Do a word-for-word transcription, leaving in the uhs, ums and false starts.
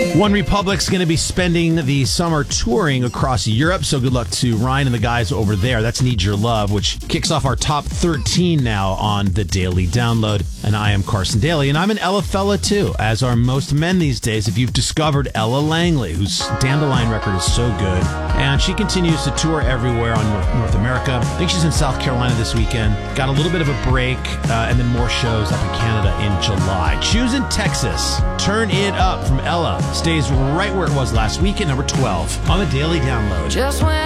One Republic's going to be spending the summer touring across Europe, so good luck to Ryan and the guys over there. That's Need Your Love, which kicks off our top thirteen now on the Daily Download. And I am Carson Daly, and I'm an Ella fella too, as are most men these days. If you've discovered Ella Langley, whose Dandelion record is so good, and she continues to tour everywhere on North, North America. I think she's in South Carolina this weekend. Got a little bit of a break, uh, and then more shows up in Canada in July. Choosing Texas. Turn It Up from Ella stays right where it was last week at number twelve on the Daily Download. Just when